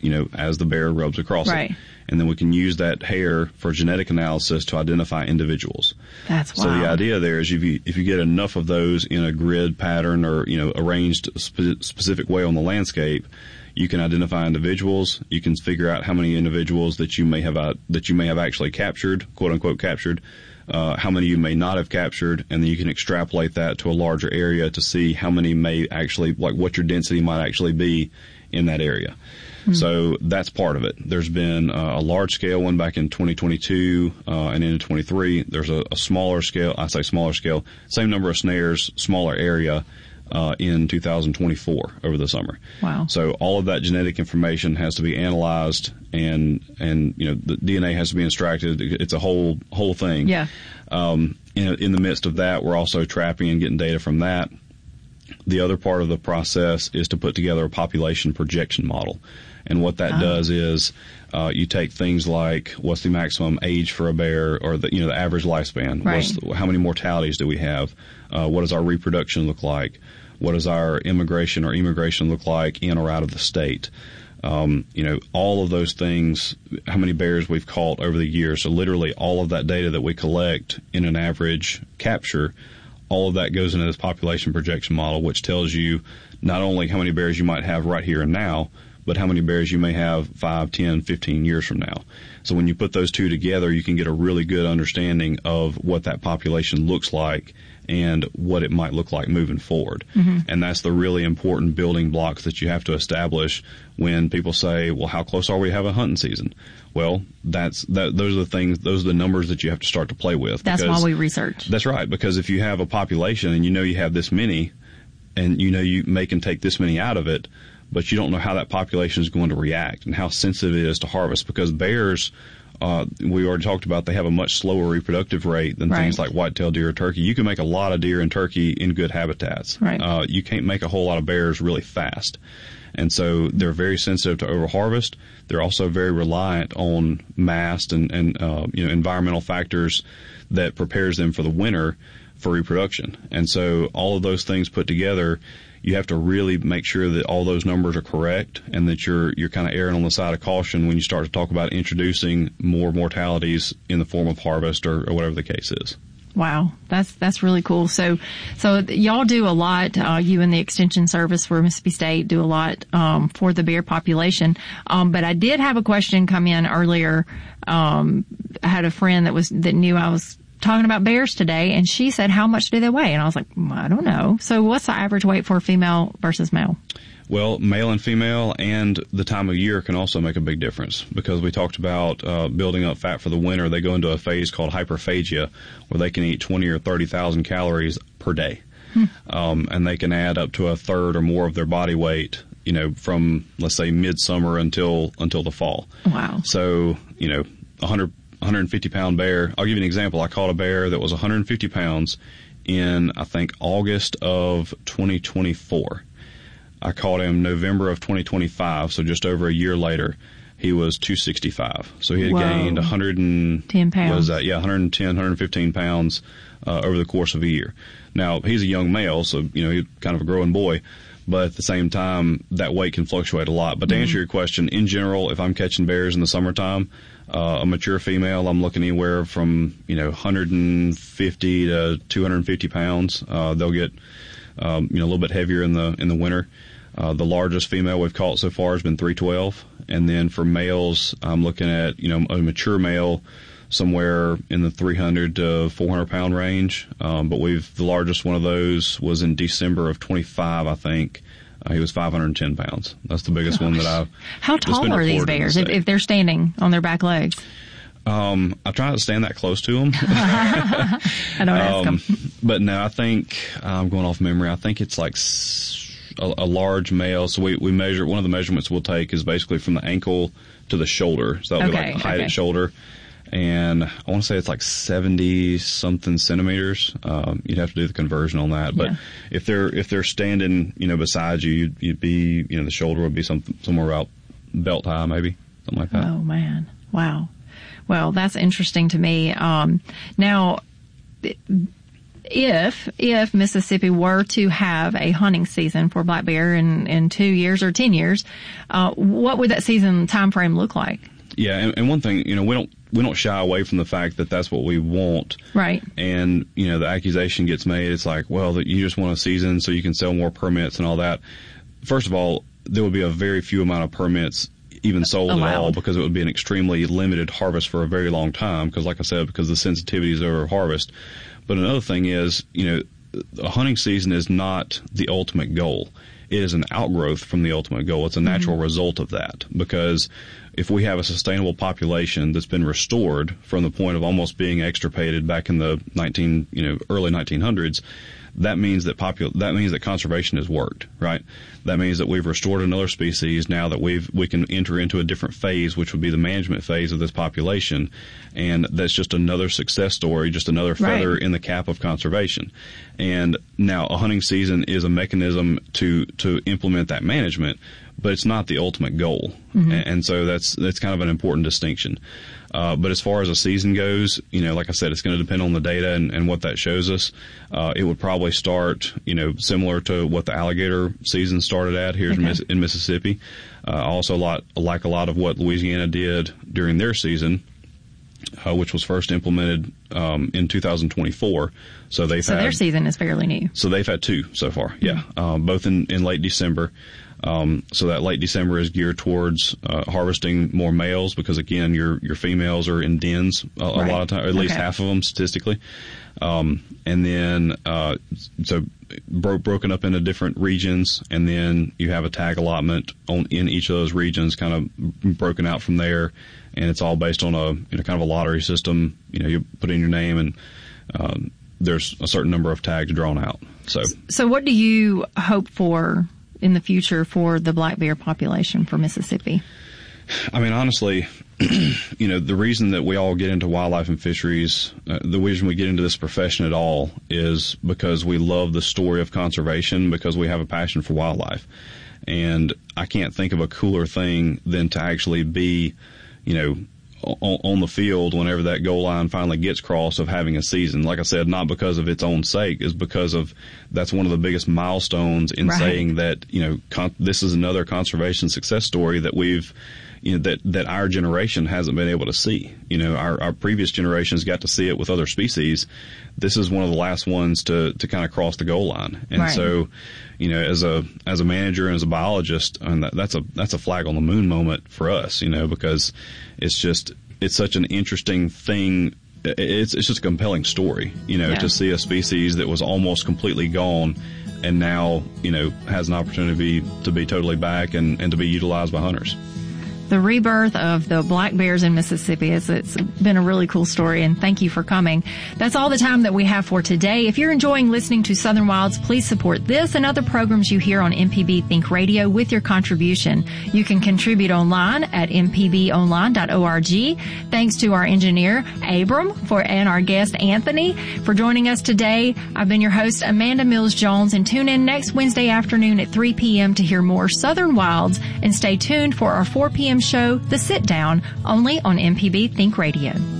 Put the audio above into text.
as the bear rubs across right. it. And then we can use that hair for genetic analysis to identify individuals. That's wild. So the idea there is if you get enough of those in a grid pattern or, arranged a specific way on the landscape, you can identify individuals. You can figure out how many individuals that you may have actually captured, quote unquote captured, how many you may not have captured, and then you can extrapolate that to a larger area to see how many may actually, like what your density might actually be in that area. Mm-hmm. So that's part of it. There's been a large scale one back in 2022 and into 23. There's a smaller scale, I say smaller scale, same number of snares, smaller area in 2024 over the summer. Wow. So all of that genetic information has to be analyzed and the DNA has to be extracted. It's a whole thing. Yeah. In the midst of that, we're also trapping and getting data from that. The other part of the process is to put together a population projection model. And what that does is you take things like what's the maximum age for a bear or the average lifespan. Right. How many mortalities do we have? What does our reproduction look like? What does our immigration look like in or out of the state? All of those things, how many bears we've caught over the years. So literally all of that data that we collect in an average capture, all of that goes into this population projection model, which tells you not only how many bears you might have right here and now, but how many bears you may have 5, 10, 15 years from now. So when you put those two together, you can get a really good understanding of what that population looks like and what it might look like moving forward. Mm-hmm. And that's the really important building blocks that you have to establish when people say, well, how close are we to have a hunting season? Well, those are the numbers that you have to start to play with. That's why we research. That's right, because if you have a population and you have this many and you may can take this many out of it, but you don't know how that population is going to react and how sensitive it is to harvest, because bears, we already talked about, they have a much slower reproductive rate than things like white-tailed deer or turkey. You can make a lot of deer and turkey in good habitats. Right. You can't make a whole lot of bears really fast. And so they're very sensitive to overharvest. They're also very reliant on mast and environmental factors that prepares them for the winter for reproduction. And so all of those things put together, you have to really make sure that all those numbers are correct and that you're kind of erring on the side of caution when you start to talk about introducing more mortalities in the form of harvest or whatever the case is. Wow, that's really cool. So y'all do a lot. You and the Extension Service for Mississippi State do a lot for the bear population. But I did have a question come in earlier. I had a friend that knew I was talking about bears today, and she said, how much do they weigh? And I was like, I don't know. So what's the average weight for a female versus male? Well, male and female and the time of year can also make a big difference, because we talked about building up fat for the winter. They go into a phase called hyperphagia, where they can eat 20 or 30,000 calories per day. And they can add up to a third or more of their body weight, from, let's say, midsummer until the fall. Wow. So, 150-pound bear. I'll give you an example. I caught a bear that was 150 pounds in, I think, August of 2024. I caught him November of 2025, so just over a year later. He was 265. So he had gained 110 pounds. What is that? Yeah, 110, 115 pounds over the course of a year. Now, he's a young male, so, he's kind of a growing boy. But at the same time, that weight can fluctuate a lot. But to answer your question, in general, if I'm catching bears in the summertime, a mature female, I'm looking anywhere from, 150 to 250 pounds. They'll get, a little bit heavier in the winter. The largest female we've caught so far has been 312. And then for males, I'm looking at, a mature male somewhere in the 300 to 400 pound range. But the largest one of those was in December of 25, I think. He was 510 pounds. That's the biggest one that I've. How tall are these bears if they're standing on their back legs? I try not to stand that close to them. I don't ask them. But no, I think, I'm going off memory, I think it's like a large male. So we measure, one of the measurements we'll take is basically from the ankle to the shoulder. So that'll be like height at shoulder. And I want to say it's like 70-something centimeters. You'd have to do the conversion on that. But if they're standing, beside you, you'd be, the shoulder would be somewhere about belt high, maybe, something like that. Oh, man. Wow. Well, that's interesting to me. Now, if Mississippi were to have a hunting season for black bear in 2 years or 10 years, what would that season time frame look like? Yeah, and one thing, we don't shy away from the fact that that's what we want. Right. And, the accusation gets made. It's like, well, that you just want a season so you can sell more permits and all that. First of all, there would be a very few amount of permits even sold at all, because it would be an extremely limited harvest for a very long time. Because, like I said, because the sensitivities over harvest. But another thing is, a hunting season is not the ultimate goal. It is an outgrowth from the ultimate goal. It's a natural result of that, because if we have a sustainable population that's been restored from the point of almost being extirpated back in the early 1900s, that means that conservation has worked, right? That means that we've restored another species now that we can enter into a different phase, which would be the management phase of this population. And that's just another success story, just another feather in the cap of conservation. And now a hunting season is a mechanism to implement that management, but it's not the ultimate goal. And so that's kind of an important distinction. But as far as a season goes, like I said, it's going to depend on the data and what that shows us. It would probably start, similar to what the alligator season started at here in Mississippi. Also like a lot of what Louisiana did during their season, which was first implemented in 2024. So their season is fairly new. So they've had 2 so far, both in late December. So that late December is geared towards harvesting more males, because again, your females are in dens a lot of times, at least half of them statistically. And then so broken up into different regions, and then you have a tag allotment in each of those regions, kind of broken out from there, and it's all based on a kind of a lottery system. You put in your name, and there's a certain number of tags drawn out. So what do you hope for in the future for the black bear population for Mississippi? I mean, honestly, the reason that we all get into wildlife and fisheries, the reason we get into this profession at all, is because we love the story of conservation, because we have a passion for wildlife. And I can't think of a cooler thing than to actually be, on the field whenever that goal line finally gets crossed, of having a season. Like I said, not because of its own sake, is because of that's one of the biggest milestones in saying that, this is another conservation success story that we've, that our generation hasn't been able to see. Our previous generations got to see it with other species. This is one of the last ones to kind of cross the goal line. And so, as a manager and as a biologist, and that's a flag on the moon moment for us, because it's such an interesting thing. It's just a compelling story, to see a species that was almost completely gone and now, has an opportunity to be totally back and to be utilized by hunters. The rebirth of the black bears in Mississippi. It's been a really cool story, and thank you for coming. That's all the time that we have for today. If you're enjoying listening to Southern Wilds, please support this and other programs you hear on MPB Think Radio with your contribution. You can contribute online at mpbonline.org. Thanks to our engineer, Abram, and our guest, Anthony, for joining us today. I've been your host, Amanda Mills-Jones, and tune in next Wednesday afternoon at 3 p.m. to hear more Southern Wilds, and stay tuned for our 4 p.m. show, The Sit Down, only on MPB Think Radio.